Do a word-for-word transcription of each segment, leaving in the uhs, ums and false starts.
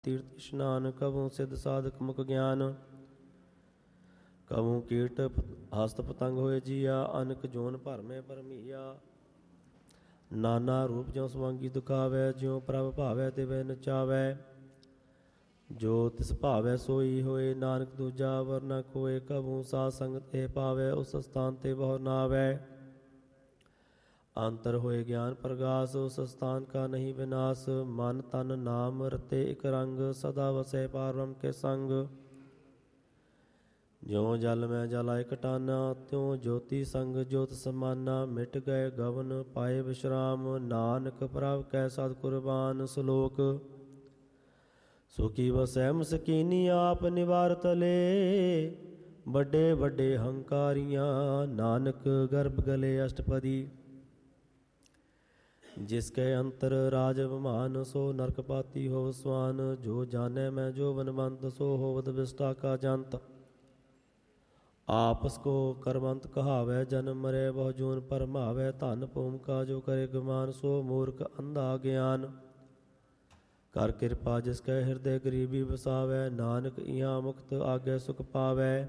ਤੀਰਥ ਇਸ਼ਨਾਨ ਕਬੂ ਸਿੱਧ ਸਾਧਕ ਮੁਖ ਗਿਆਨ ਕਬੂ ਕੀਟ ਹਸਤ ਪਤੰਗ ਹੋਏ ਜੀਆ ਅਨਕ ਜੋਨ ਭਰਮੇ ਭਰਮੀਆ ਨਾਨਾ ਰੂਪ ਜਿਉ ਸਵਾਂਗੀ ਦੁਖਾਵੈ ਜਿਉ ਪ੍ਰਭ ਭਾਵੈ ਤਿਵੈ ਨਚਾਵੈ ਜੋ ਤਿਸ ਭਾਵੈ ਸੋਈ ਹੋਏ ਨਾਨਕ ਦੂਜਾ ਵਰ ਨ ਕੋਇ ਕਬੂ ਸਾਧ ਸੰਗਤ ਇਹ ਪਾਵੈ ਉਸ ਸਥਾਨ ਤੇ ਬਹੁ ਨਾਵੈ ਅੰਤਰ ਹੋਏ ਗਿਆਨ ਪ੍ਰਗਾਸ ਉਸ ਸਥਾਨ ਕਾ ਨਹੀਂ ਵਿਨਾਸ਼ ਮਨ ਤਨ ਨਾਮ ਰਤੇ ਇਕ ਰੰਗ ਸਦਾ ਵਸੈ ਪਾਰਬ੍ਰਹਮ ਕੇ ਸੰਗ ਜਿਉ ਜਲ ਮੈਂ ਜਲ ਇਕ ਟਾਨਾ ਤਿਉ ਜੋਤੀ ਸੰਗ ਜੋਤ ਸਮਾਨਾ ਮਿਟ ਗਏ ਗਵਨ ਪਾਏ ਵਿਸ਼ਰਾਮ ਨਾਨਕ ਪ੍ਰਭ ਕੈ ਸਤਿ ਕੁਰਬਾਨ ਸ਼ਲੋਕ ਸੁਖੀ ਵਸੈ ਮਸਕੀਨੀ ਆਪ ਨਿਵਾਰ ਤਲੇ ਵੱਡੇ ਵੱਡੇ ਹੰਕਾਰੀਆਂ ਨਾਨਕ ਗਰਭ ਗਲੇ ਅਸ਼ਟਪਦੀ ਜਿਸ ਕੈ ਅੰਤਰ ਰਾਜ ਵਿਮਾਨ ਸੋ ਨਰਕ ਪਾਤੀ ਹੋ ਸਵਾਨ ਜੋ ਜਾਣੈ ਮੈਂ ਜੋ ਬਨਵੰਤ ਸੋ ਹੋਵਤ ਵਿਸਟਾ ਕਾ ਜੰਤ ਆਪਸ ਕੋ ਕਰਮੰਤ ਕਹਾਵੈ ਜਨਮ ਮਰੈ ਬਹੁ ਜੂਨ ਪਰਮਾਵੈ ਧਨ ਭੂਮਿਕਾ ਜੋ ਕਰੇ ਗੁਮਾਨ ਸੋ ਮੂਰਖ ਅੰਧਾ ਗਿਆਨ ਕਰ ਕਿਰਪਾ ਜਿਸ ਕੈ ਹਿਰਦੇ ਗਰੀਬੀ ਵਸਾਵੈ ਨਾਨਕ ਇਹਾਂ ਮੁਕਤ ਆਗੇ ਸੁਖ ਪਾਵੈ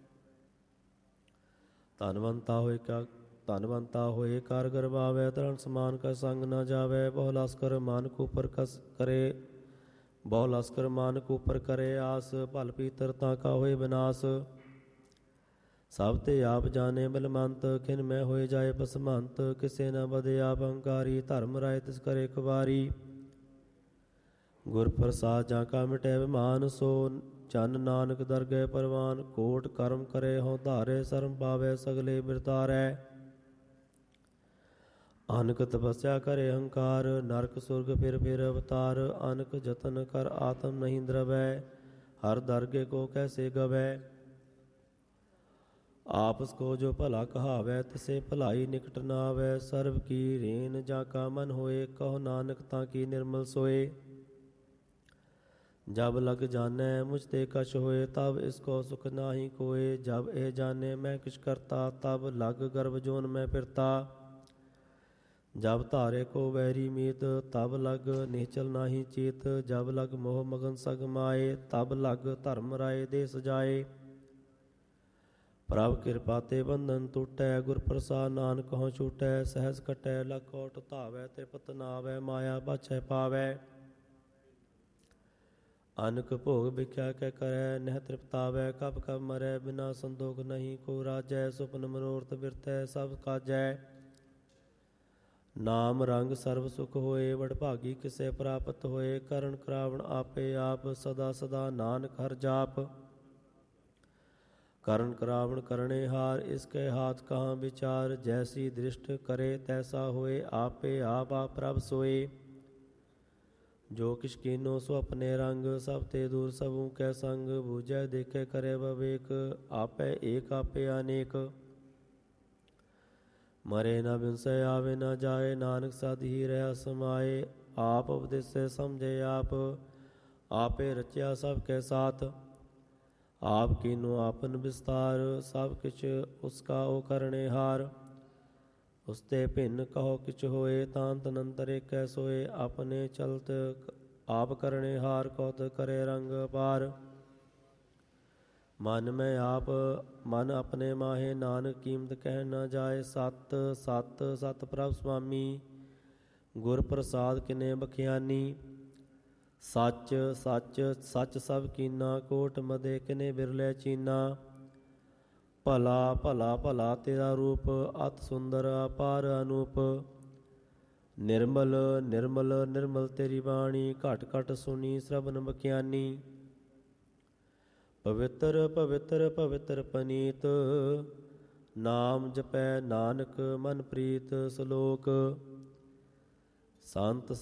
ਧਨਵੰਤਾ ਹੋਏ ਕਾ ਧਨਵੰਤਾ ਹੋਏ ਕਰ ਗਰਵਾਵੈ ਤਰਨ ਸਮਾਨ ਕਾ ਸੰਗ ਨ ਜਾਵੈ ਬਹੁ ਲਸਕਰ ਮਾਨਕ ਉਪਰ ਕਸ ਕਰੇ ਬਹੁ ਲਸਕਰ ਮਾਨਕ ਉਪਰ ਕਰੇ ਆਸ ਭਲ ਪੀਤਰ ਤਾਂ ਕਾ ਹੋਏ ਵਿਨਾਸ਼ ਸਭ ਤੇ ਆਪ ਜਾਣੇ ਬਲਮੰਤ ਖਿਨ ਮੈਂ ਹੋਏ ਜਾਏ ਬਸਮੰਤ ਕਿਸੇ ਨ ਬਦੇ ਆਪ ਹੰਕਾਰੀ ਧਰਮ ਰਾਏ ਤਿਸ ਕਰੇ ਕੁਵਾਰੀ ਗੁਰ ਪ੍ਰਸਾਦ ਜਾਂ ਕਾ ਮਿਟੈ ਵਿਮਾਨ ਸੋ ਚੰਨ ਨਾਨਕ ਦਰਗਹਿ ਪਰਵਾਨ ਕੋਟ ਕਰਮ ਕਰੇ ਹਉ ਧਾਰੇ ਸਰਮ ਪਾਵੈ ਸਗਲੇ ਬਿਰਤਾਰੈ ਅਨਕ ਤਪੱਸਿਆ ਕਰੇ ਹੰਕਾਰ ਨਰਕ ਸੁਰਗ ਫਿਰ ਫਿਰ ਅਵਤਾਰ ਅਨਕ ਜਤਨ ਕਰ ਆਤਮ ਨਹੀਂ ਦਰਵੈ ਹਰ ਦਰਗੇ ਕੋ ਕੈਸੇ ਗਵੈ ਆਪਸ ਕੋ ਜੋ ਭਲਾ ਕਹਾਵੈ ਤਿਸੇ ਭਲਾਈ ਨਿਕਟ ਨਾ ਆਵੈ ਸਰਬ ਕੀ ਰੇਨ ਜਾ ਕਾ ਮਨ ਹੋਏ ਕਹੋ ਨਾਨਕ ਤਾਂ ਕੀ ਨਿਰਮਲ ਸੋਏ ਜਬ ਲਗ ਜਾਣੈ ਮੁਝ ਤੇ ਕਛ ਹੋਏ ਤਬ ਇਸ ਕੋ ਸੁਖ ਨਾਹੀ ਕੋਏ ਜਬ ਇਹ ਜਾਣੇ ਮੈਂ ਕਿਛ ਕਰਤਾ ਤਬ ਲਗ ਗਰਭ ਜੋਨ ਮੈਂ ਫਿਰਤਾ ਜਬ ਧਾਰੇ ਕੋ ਵੈਰੀ ਮੀਤ ਤਬ ਲਗ ਨਿਹਚਲ ਨਾਹੀ ਚੀਤ ਜਬ ਲਗ ਮੋਹ ਮਗਨ ਸਗ ਮਾਏ ਤਬ ਲਗ ਧਰਮ ਰਾਏ ਦੇ ਸਜਾਏ ਪ੍ਰਭ ਕਿਰਪਾ ਤੇ ਬੰਧਨ ਟੁਟੈ ਗੁਰ ਪ੍ਰਸਾਦ ਨਾਨਕ ਹਉ ਛੂਟੈ ਸਹਿਜ ਕਟੈ ਲਖ ਕੋਟ ਧਾਵੈ ਤ੍ਰਿਪਤ ਨਾਵੈ ਮਾਇਆ ਬਾਛੈ ਪਾਵੈ ਅਨਕ ਭੋਗ ਵਿਖਿਆ ਕੈ ਕਰੈ ਨਹਿ ਤ੍ਰਿਪਤਾਵੈ ਕਬ ਕਬ ਮਰੈ ਬਿਨਾ ਸੰਦੋਖ ਨਹੀਂ ਕੋ ਰਾਜੈ ਸੁਪਨ ਮਨੋਰਥ ਬਿਰਥੈ ਸਭ ਕਾਜੈ ਨਾਮ ਰੰਗ ਸਰਬ ਸੁਖ ਹੋਏ ਵਡਭਾਗੀ ਕਿਸੇ ਪ੍ਰਾਪਤ ਹੋਏ ਕਰਨ ਕਰਾਵਣ ਆਪੇ ਆਪ ਸਦਾ ਸਦਾ ਨਾਨਕ ਹਰਿ ਜਾਪ ਕਰਨ ਕਰਾਵਣ ਕਰਣੇ ਹਾਰ ਇਸ ਕੈ ਹਾਥ ਕਹਾਂ ਵਿਚਾਰ ਜੈਸੀ ਦ੍ਰਿਸ਼ਟ ਕਰੇ ਤੈਸਾ ਹੋਏ ਆਪੇ ਆਪ ਆ ਪ੍ਰਭ ਸੋਏ ਜੋ ਕਿਛ ਕੀਨੋ ਸੋ ਆਪਣੇ ਰੰਗ ਸਭ ਤੇ ਦੂਰ ਸਭੂ ਕੈ ਸੰਗ ਬੂਝੈ ਦੇਖੇ ਕਰੇ ਵਿਵੇਕ ਆਪੇ ਏਕ ਆਪੇ ਅਨੇਕ ਮਰੇ ਨ ਬਿਨਸੈ ਆਵੇ ਨ ਜਾਏ ਨਾਨਕ ਸਦ ਹੀ ਰਹਿ ਸਮਾਏ ਆਪ ਉਪਦੇਸੈ ਸਮਝੇ ਆਪ ਆਪੇ ਰਚਿਆ ਸਭ ਕੇ ਸਾਥ ਆਪ ਕੀਨੋ ਆਪਨ ਵਿਸਤਾਰ ਸਭ ਕਿਛ ਉਸਕਾ ਓ ਕਰਣੇ ਹਾਰ ਉਸਤੇ ਭਿੰਨ ਕਹੋ ਕਿਛ ਹੋਏ ਤਾਂ ਤਨੰਤਰ ਏਕੈ ਸੋਏ ਆਪਣੇ ਚਲਤ ਆਪ ਕਰਣੇ ਹਾਰ ਕੌਤ ਕਰੇ ਰੰਗ ਪਾਰ ਮਨ ਮੈਂ ਆਪ ਮਨ ਆਪਣੇ ਮਾਹੇ ਨਾਨਕ ਕੀਮਤ ਕਹਿ ਨਾ ਜਾਏ ਸਤ ਸਤ ਸਤ ਪ੍ਰਭ ਸੁਆਮੀ ਗੁਰ ਪ੍ਰਸਾਦ ਕਿਨੇ ਬਖਿਆਨੀ ਸੱਚ ਸੱਚ ਸੱਚ ਸਭ ਕੀਨਾ ਕੋਟ ਮਦੇ ਕਿਨੇ ਬਿਰਲੇ ਚੀਨਾ ਭਲਾ ਭਲਾ ਭਲਾ ਤੇਰਾ ਰੂਪ ਅਤ ਸੁੰਦਰ ਅਪਾਰ ਅਨੂਪ ਨਿਰਮਲ ਨਿਰਮਲ ਨਿਰਮਲ ਤੇਰੀ ਬਾਣੀ ਘਟ ਘਟ ਸੁਣੀ ਸ਼ਰਬਨ ਬਖਿਆਨੀ ਪਵਿੱਤਰ ਪਵਿੱਤਰ ਪਵਿੱਤਰ ਪਨੀਤ ਨਾਮ ਜਪੈ ਨਾਨਕ ਮਨ ਪ੍ਰੀਤ ਸ਼ਲੋਕ ਸੰਤ